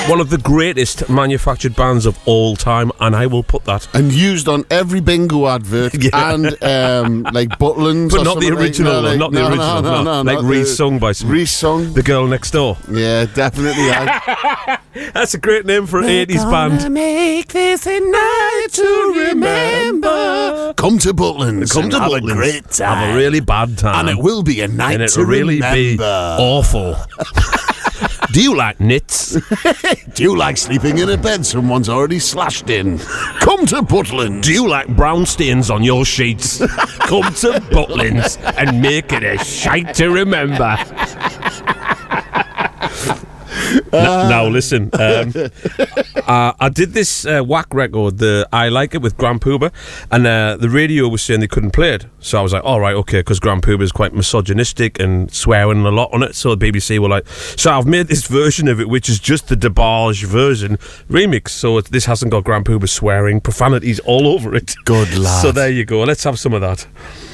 One of the greatest manufactured bands of all time, and I will put that. And used on every bingo advert, and like Butlins. But not the original one, not the original. No, like re-sung by some. Re-sung. The Girl Next Door. Yeah, definitely. That's a great name for an 80s band. Make this a night to remember. Come to Butlins. Come to have Butlins. a great time. Have a really bad time. And it will be a night and to it'll really remember. be awful. Do you like knits? Do you like sleeping in a bed someone's already slashed in? Come to Butlins. Do you like brown stains on your sheets? Come to Butlins and make it a shite to remember. Now listen, I did this whack record, the I Like It with Grand Puba, and the radio was saying they couldn't play it, so I was like, alright, okay, because Grand Puba is quite misogynistic and swearing a lot on it, so the BBC were like, so I've made this version of it, which is just the DeBarge version remix, so this hasn't got Grand Puba swearing, profanities all over it. Good lad. So there you go, let's have some of that.